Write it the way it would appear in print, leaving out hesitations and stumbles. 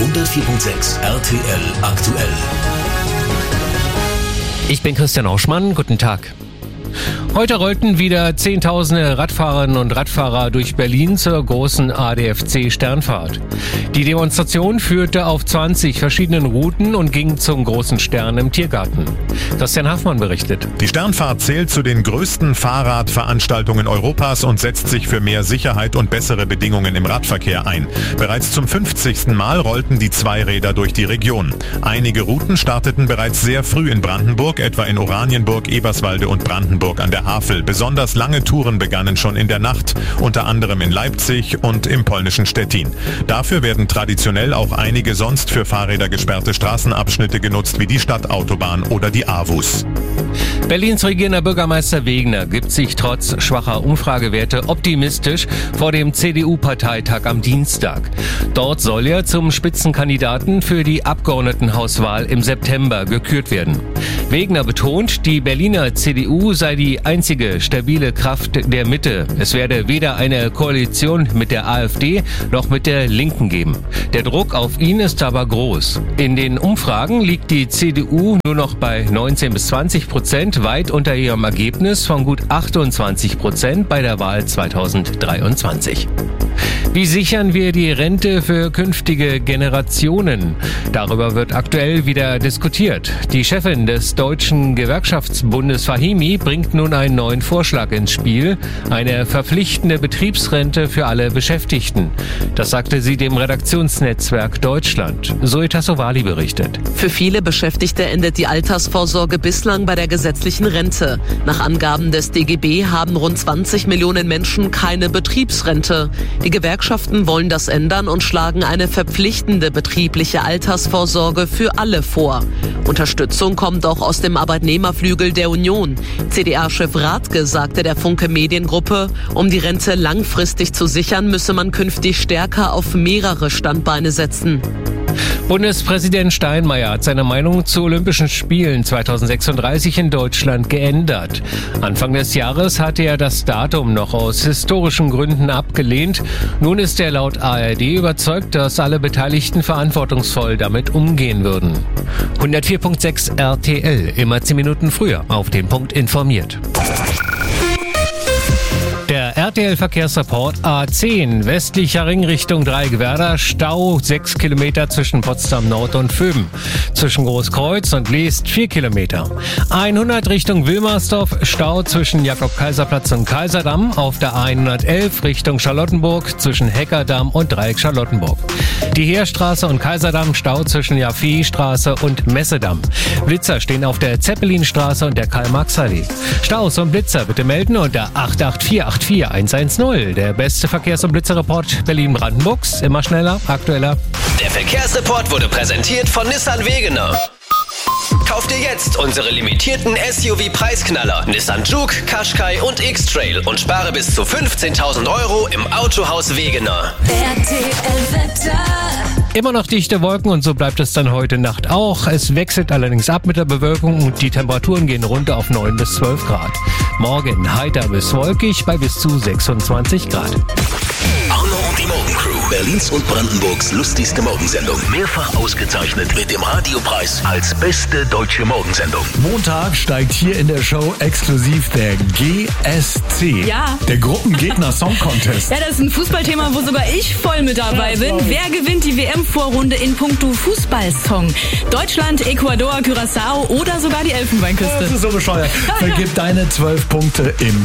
104.6 RTL aktuell. Ich bin Christian Auschmann, guten Tag. Heute rollten wieder Zehntausende Radfahrerinnen und Radfahrer durch Berlin zur großen ADFC-Sternfahrt. Die Demonstration führte auf 20 verschiedenen Routen und ging zum großen Stern im Tiergarten. Christian Haffmann berichtet. Die Sternfahrt zählt zu den größten Fahrradveranstaltungen Europas und setzt sich für mehr Sicherheit und bessere Bedingungen im Radverkehr ein. Bereits zum 50. Mal rollten die Zweiräder durch die Region. Einige Routen starteten bereits sehr früh in Brandenburg, etwa in Oranienburg, Eberswalde und Brandenburg an der Havel. Besonders lange Touren begannen schon in der Nacht, unter anderem in Leipzig und im polnischen Stettin. Dafür werden traditionell auch einige sonst für Fahrräder gesperrte Straßenabschnitte genutzt, wie die Stadtautobahn oder die AWUS. Berlins regierender Bürgermeister Wegner gibt sich trotz schwacher Umfragewerte optimistisch vor dem CDU-Parteitag am Dienstag. Dort soll er zum Spitzenkandidaten für die Abgeordnetenhauswahl im September gekürt werden. Wegner betont, die Berliner CDU sei die einzige stabile Kraft der Mitte. Es werde weder eine Koalition mit der AfD noch mit der Linken geben. Der Druck auf ihn ist aber groß. In den Umfragen liegt die CDU nur noch bei 19-20%, weit unter ihrem Ergebnis von gut 28% bei der Wahl 2023. Wie sichern wir die Rente für künftige Generationen? Darüber wird aktuell wieder diskutiert. Die Chefin des Deutschen Gewerkschaftsbundes Fahimi bringt nun einen neuen Vorschlag ins Spiel: eine verpflichtende Betriebsrente für alle Beschäftigten. Das sagte sie dem Redaktionsnetzwerk Deutschland. Zoe Tassovali berichtet. Für viele Beschäftigte endet die Altersvorsorge bislang bei der gesetzlichen Rente. Nach Angaben des DGB haben rund 20 Millionen Menschen keine Betriebsrente. Die Gewerkschaften wollen das ändern und schlagen eine verpflichtende betriebliche Altersvorsorge für alle vor. Unterstützung kommt auch aus dem Arbeitnehmerflügel der Union. CDA-Chef Rathke sagte der Funke Mediengruppe, um die Rente langfristig zu sichern, müsse man künftig stärker auf mehrere Standbeine setzen. Bundespräsident Steinmeier hat seine Meinung zu Olympischen Spielen 2036 in Deutschland geändert. Anfang des Jahres hatte er das Datum noch aus historischen Gründen abgelehnt. Nun ist er laut ARD überzeugt, dass alle Beteiligten verantwortungsvoll damit umgehen würden. 104.6 RTL, immer 10 Minuten früher auf den Punkt informiert. Der RTL-Verkehrsreport A10, westlicher Ring Richtung Dreieckwerder, Stau 6 Kilometer zwischen Potsdam Nord und Vöben. Zwischen Großkreuz und Leest 4 Kilometer. 100 Richtung Wilmersdorf, Stau zwischen Jakob-Kaiser-Platz und Kaiserdamm. Auf der 111 Richtung Charlottenburg zwischen Heckerdamm und Dreieck Charlottenburg. Die Heerstraße und Kaiserdamm, Stau zwischen Jaffe-Straße und Messedamm. Blitzer stehen auf der Zeppelinstraße und der Karl-Marx-Allee. Staus und Blitzer bitte melden unter 884-84110. Der beste Verkehrs- und Blitzerreport Berlin-Brandenburgs. Immer schneller, aktueller. Der Verkehrsreport wurde präsentiert von Nissan Wegener. Kauf dir jetzt unsere limitierten SUV-Preisknaller Nissan Juke, Qashqai und X-Trail und spare bis zu 15.000 € im Autohaus Wegener. Immer noch dichte Wolken und so bleibt es dann heute Nacht auch. Es wechselt allerdings ab mit der Bewölkung und die Temperaturen gehen runter auf 9 bis 12 Grad. Morgen heiter bis wolkig bei bis zu 26 Grad. Arno und die Morgencrew. Berlins und Brandenburgs lustigste Morgensendung. Mehrfach ausgezeichnet mit dem Radiopreis als beste deutsche Morgensendung. Montag steigt hier in der Show exklusiv der GSC. Ja. Der Gruppengegner Song Contest. Ja, das ist ein Fußballthema, wo sogar ich voll mit dabei bin. Wer gewinnt die WM-Vorrunde in puncto Fußballsong? Deutschland, Ecuador, Curaçao oder sogar die Elfenbeinküste? Das ist so bescheuert. Vergib deine 12 Punkte im